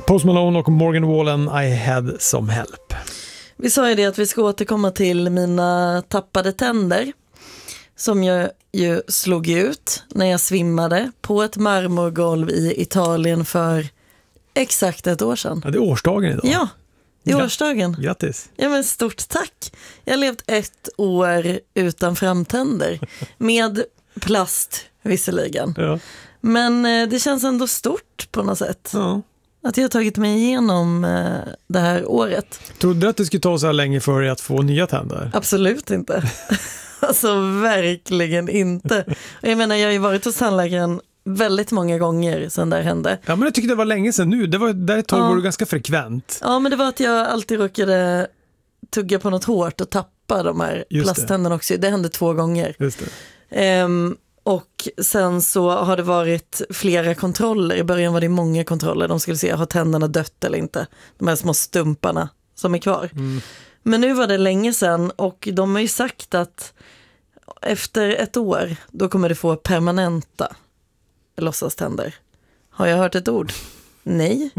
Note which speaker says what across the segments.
Speaker 1: Post Malone och Morgan Wallen, I had some help.
Speaker 2: Vi sa ju det att vi ska återkomma till mina tappade tänder som jag ju slog ut när jag svimmade på ett marmorgolv i Italien för exakt ett år sedan.
Speaker 1: Ja, det är årsdagen idag.
Speaker 2: Ja, det är årsdagen.
Speaker 1: Grattis.
Speaker 2: Ja, men stort tack. Jag har levt 1 år utan framtänder med plast visserligen.
Speaker 1: Ja.
Speaker 2: Men det känns ändå stort på något sätt.
Speaker 1: Ja.
Speaker 2: Att jag har tagit mig igenom det här året.
Speaker 1: Trodde du att det skulle ta så här länge för dig att få nya tänder?
Speaker 2: Absolut inte. Alltså verkligen inte. Och jag menar, jag har ju varit hos tandläkaren väldigt många gånger sedan det hände.
Speaker 1: Ja, men jag tyckte det var länge sedan nu. Det var, där ett tag var du ganska frekvent.
Speaker 2: Ja, men det var att jag alltid råkade tugga på något hårt och tappa de här plasttänderna också. Det hände 2 gånger.
Speaker 1: Just det.
Speaker 2: Och sen så har det varit flera kontroller. I början var det många kontroller. De skulle se, har tänderna dött eller inte? De här små stumparna som är kvar. Mm. Men nu var det länge sedan och de har ju sagt att efter 1 år då kommer du få permanenta låtsaständer. Har jag hört ett ord? Nej.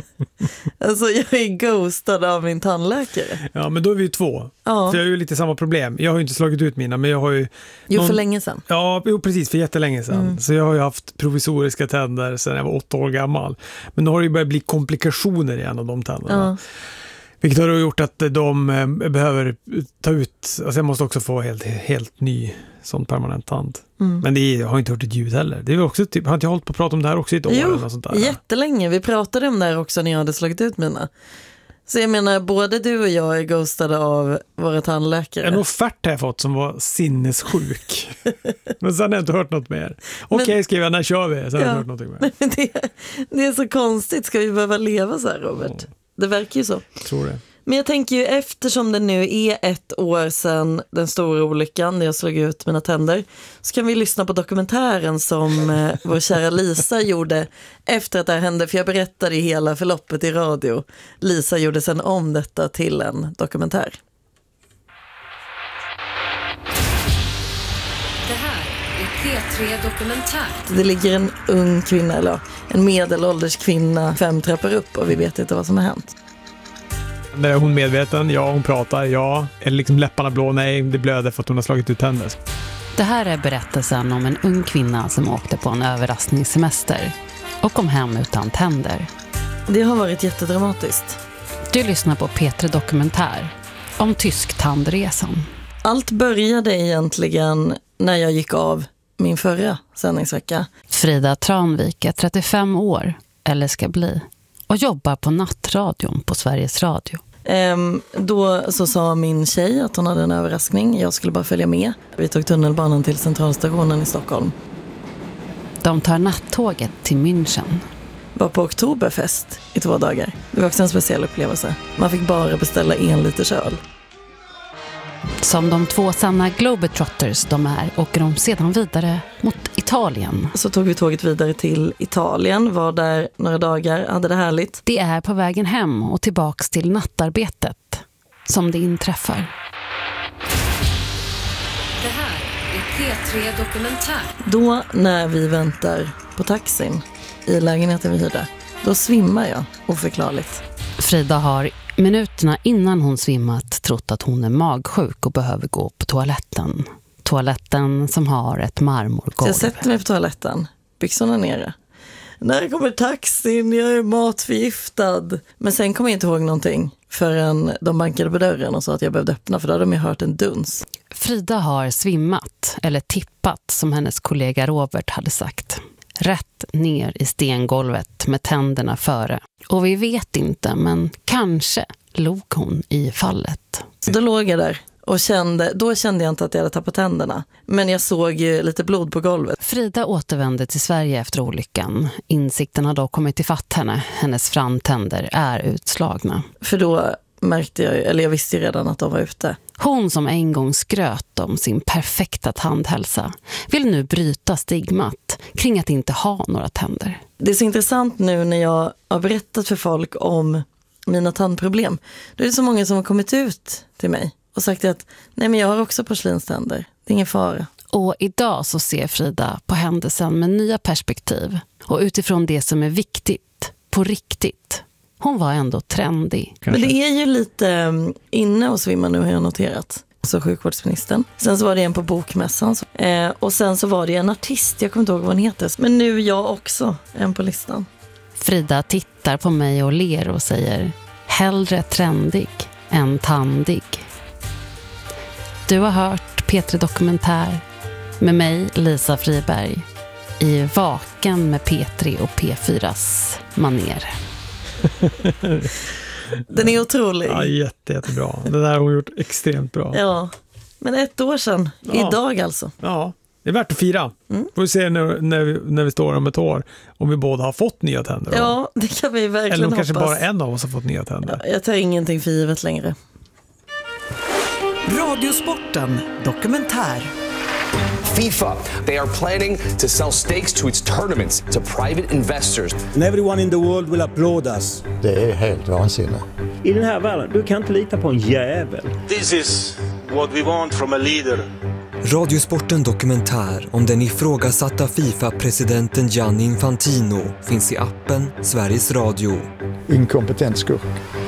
Speaker 2: Alltså jag är ghostad av min tandläkare.
Speaker 1: Ja, men då är vi ju 2.
Speaker 2: Ja.
Speaker 1: För jag har ju lite samma problem. Jag har ju inte slagit ut mina, men jag har ju...
Speaker 2: för länge sedan.
Speaker 1: Ja, precis, för jättelänge sedan. Så jag har ju haft provisoriska tänder sedan jag var 8 år gammal. Men nu har det ju börjat bli komplikationer igen av de tänderna. Ja. Vilket har gjort att de behöver ta ut... Alltså jag måste också få helt ny sån permanent tand. Men det har inte hört ett ljud heller. Det är också typ, har inte jag hållit på att prata om det här också i ett år?
Speaker 2: Jo,
Speaker 1: eller sånt där?
Speaker 2: Jättelänge. Vi pratade om det här också när jag hade slagit ut mina. Så jag menar, både du och jag är ghostade av våra tandläkare.
Speaker 1: En offert har jag fått som var sinnessjuk. Men sen har jag inte hört något mer. Okej, skrev jag, när kör vi? Sen har jag hört något mer.
Speaker 2: Men det är så konstigt. Ska vi behöva leva så här, Robert? Det verkar ju så.
Speaker 1: Jag tror det.
Speaker 2: Men jag tänker ju, eftersom det nu är 1 år sedan den stora olyckan när jag slog ut mina tänder, så kan vi lyssna på dokumentären som vår kära Lisa gjorde efter att det här hände. För jag berättade hela förloppet i radio. Lisa gjorde sedan om detta till en dokumentär.
Speaker 3: Det här är P3 Dokumentär.
Speaker 2: Det ligger en ung kvinna, eller en medelålders kvinna 5 trappor upp och vi vet inte vad som har hänt.
Speaker 1: Är hon medveten? Ja, hon pratar. Ja. Eller liksom läpparna blå? Nej, det blöder för att hon har slagit ut tänder.
Speaker 4: Det här är berättelsen om en ung kvinna som åkte på en överraskningssemester och kom hem utan tänder.
Speaker 2: Det har varit jättedramatiskt.
Speaker 4: Du lyssnar på P3 Dokumentär om tysk-tandresan.
Speaker 2: Allt började egentligen när jag gick av min förra sändningsvecka.
Speaker 4: Frida Tranvik är 35 år, eller ska bli, och jobbar på nattradion på Sveriges Radio.
Speaker 2: Då så sa min tjej att hon hade en överraskning. Jag skulle bara följa med. Vi tog tunnelbanan till centralstationen i Stockholm.
Speaker 4: De tar nattåget till München.
Speaker 2: Var på oktoberfest i 2 dagar. Det var också en speciell upplevelse. Man fick bara beställa 1 liter öl.
Speaker 4: Som de 2 sanna globetrotters de är åker de sedan vidare mot Italien.
Speaker 2: Så tog vi tåget vidare till Italien, var där några dagar, hade det härligt.
Speaker 4: Det är på vägen hem och tillbaks till nattarbetet som det inträffar.
Speaker 3: Det här är P3 Dokumentär.
Speaker 2: Då när vi väntar på taxin i lägenheten vi hyrde, då svimmar jag oförklarligt.
Speaker 4: Frida har minuterna innan hon svimmat trott att hon är magsjuk och behöver gå på toaletten. Toaletten som har ett marmorgolv.
Speaker 2: Så jag sätter mig på toaletten, byxorna nere. När kommer taxin? Jag är matförgiftad. Men sen kommer jag inte ihåg någonting förrän de bankade på dörren och sa att jag behövde öppna, för då hade de ju hört en duns.
Speaker 4: Frida har svimmat, eller tippat som hennes kollega Robert hade sagt. Rätt ner i stengolvet med tänderna före. Och vi vet inte, men kanske låg hon i fallet.
Speaker 2: Så då låg jag där och då kände jag inte att jag hade tappat tänderna. Men jag såg ju lite blod på golvet.
Speaker 4: Frida återvände till Sverige efter olyckan. Insikten har då kommit ifatt henne. Hennes framtänder är utslagna.
Speaker 2: För då märkte jag visste ju redan att de var ute.
Speaker 4: Hon som en gång skröt om sin perfekta tandhälsa vill nu bryta stigmat kring att inte ha några tänder.
Speaker 2: Det är så intressant nu när jag har berättat för folk om mina tandproblem. Då är det så många som har kommit ut till mig och sagt att nej, men jag har också porslinständer. Det är ingen fara.
Speaker 4: Och idag så ser Frida på händelsen med nya perspektiv och utifrån det som är viktigt på riktigt. Hon var ändå trendig.
Speaker 2: Men det är ju lite inne att svimma nu, har jag noterat. Så sjukvårdsministern. Sen så var det en på bokmässan. Och sen så var det en artist, jag kommer inte ihåg vad hon heter. Men nu jag också, en på listan.
Speaker 4: Frida tittar på mig och ler och säger: hellre trendig än tandig. Du har hört P3 Dokumentär med mig, Lisa Friberg, i Vaken med P3 och P4s maner.
Speaker 2: Den är otrolig.
Speaker 1: Ja, jättebra. Den där har hon gjort extremt bra.
Speaker 2: Ja, men 1 år sedan.
Speaker 1: Ja.
Speaker 2: Idag alltså.
Speaker 1: Ja, det är värt att fira. Får vi se när vi står om ett år om vi båda har fått nya tänder.
Speaker 2: Ja, det kan vi verkligen
Speaker 1: eller om
Speaker 2: hoppas.
Speaker 1: kanske bara en av oss har fått nya tänder.
Speaker 2: Ja, jag tar ingenting för givet längre.
Speaker 5: Radiosporten Dokumentär.
Speaker 6: FIFA, they are planning to sell stakes to its tournaments to private investors.
Speaker 7: And everyone in the world will applaud us.
Speaker 8: Det är helt vansinnigt.
Speaker 9: I den här världen, du kan inte lita på en jävel.
Speaker 10: This is what we want from a leader.
Speaker 11: Radiosporten Dokumentär om den ifrågasatta FIFA-presidenten Gianni Infantino finns i appen Sveriges Radio.
Speaker 8: Inkompetent skurk.